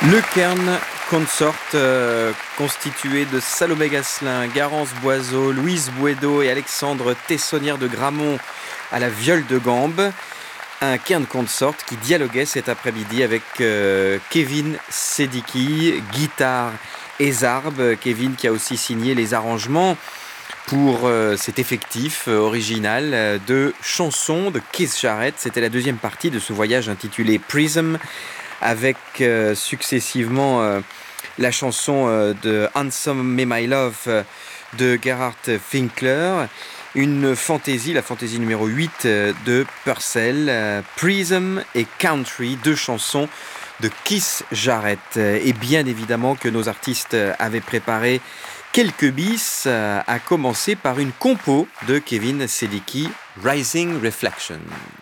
Le Kern Consort, constitué de Salomé Gasselin, Garance Boiseau, Louise Bouédo et Alexandre Tessonnière de Gramont à la viole de gambe. Un Kern Consort qui dialoguait cet après-midi avec Kevin Sediki, guitare et zarbe. Kevin qui a aussi signé les arrangements pour cet effectif original de chansons de Keith Jarrett. C'était la deuxième partie de ce voyage intitulé Prism, avec successivement la chanson de Handsome May My Love de Gerhard Finkler, une fantaisie, la fantaisie numéro 8 de Purcell, Prism et Country, deux chansons de Keith Jarrett. Et bien évidemment que nos artistes avaient préparé quelques bis, à commencer par une compo de Kevin Sediki, Rising Reflection.